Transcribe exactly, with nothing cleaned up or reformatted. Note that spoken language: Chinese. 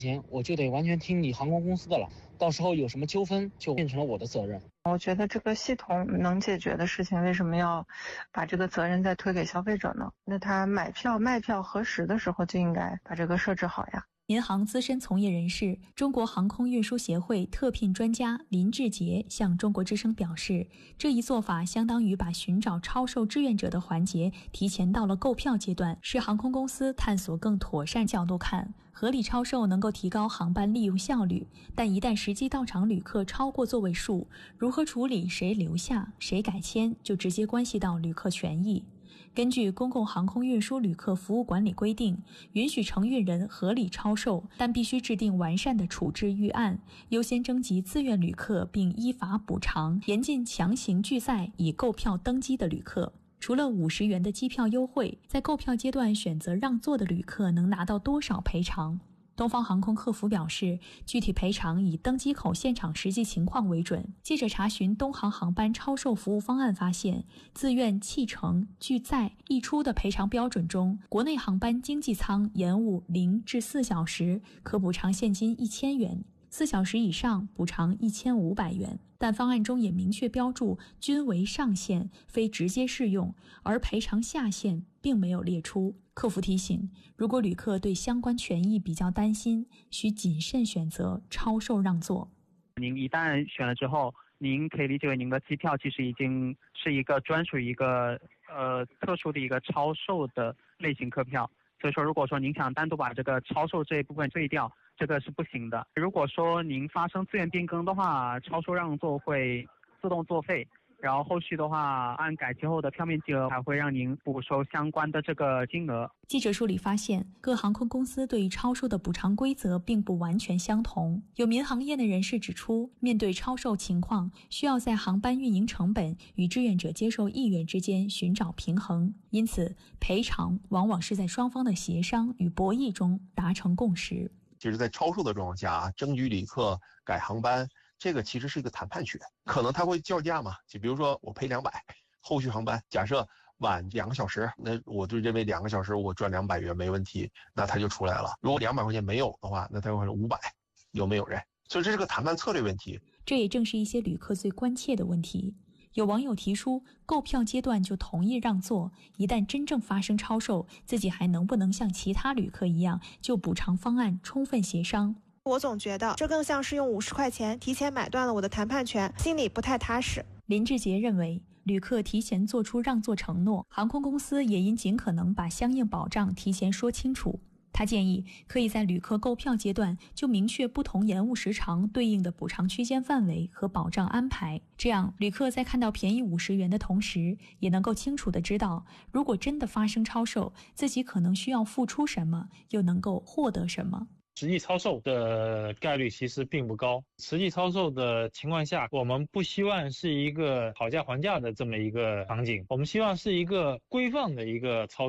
我就得完全听你航空公司的了，到时候有什么纠纷就变成了我的责任。 我觉得这个系统能解决的事情，为什么要把这个责任再推给消费者呢？那他买票卖票核实的时候就应该把这个设置好呀。 民航资深从业人士、中国航空运输协会特聘专家林志杰向中国之声表示，这一做法相当于把寻找超售志愿者的环节提前到了购票阶段，是航空公司探索更妥善角度看，合理超售能够提高航班利用效率，但一旦实际到场旅客超过座位数，如何处理，谁留下，谁改签，就直接关系到旅客权益。根据公共航空运输旅客服务管理规定，允许承运人合理超售，但必须制定完善的处置预案，优先征集自愿旅客并依法补偿，严禁强行拒载已购票登机的旅客。除了五十元的机票优惠，在购票阶段选择让座的旅客能拿到多少赔偿？东方航空客服表示，具体赔偿以登机口现场实际情况为准。记者查询东航航班超售服务方案发现，自愿弃乘、拒载、溢出的赔偿标准中，国内航班经济舱延误零至四小时可补偿现金一千元，四小时以上补偿一千五百元。但方案中也明确标注均为上限，非直接适用，而赔偿下限并没有列出。客服提醒，如果旅客对相关权益比较担心，需谨慎选择超售让座。 您一旦选了之后，您可以理解为您的机票其实已经是一个专属于一个呃特殊的一个超售的类型客票，所以说如果说您想单独把这个超售这一部分退掉，这个是不行的。如果说您发生自愿变更的话，超售让座会自动作废，然后后续的话按改期后的票面金额还会让您补收相关的这个金额。 记者梳理发现，各航空公司对于超售的补偿规则并不完全相同。有民航业内人士指出，面对超售情况，需要在航班运营成本与志愿者接受意愿之间寻找平衡，因此赔偿往往是在双方的协商与博弈中达成共识。 其实在超售的状况下，争取旅客改航班，这个其实是一个谈判权，可能他会叫价嘛，就比如说我赔两百，后续航班假设晚两个小时，那我就认为两个小时我赚两百元没问题，那他就出来了。如果两百块钱没有的话，那他会是五百，有没有人？所以这是个谈判策略问题。 这也正是一些旅客最关切的问题。有网友提出，购票阶段就同意让座，一旦真正发生超售，自己还能不能像其他旅客一样就补偿方案充分协商？ 我总觉得这更像是用五十块钱提前买断了我的谈判权，心里不太踏实。 林志杰认为，旅客提前做出让座承诺，航空公司也应尽可能把相应保障提前说清楚。他建议可以在旅客购票阶段就明确不同延误时长对应的补偿区间范围和保障安排，这样旅客在看到便宜五十元的同时，也能够清楚地知道，如果真的发生超售，自己可能需要付出什么，又能够获得什么。 实际超售的概率其实并不高，实际超售的情况下，我们不希望是一个讨价还价的这么一个场景，我们希望是一个规范的一个超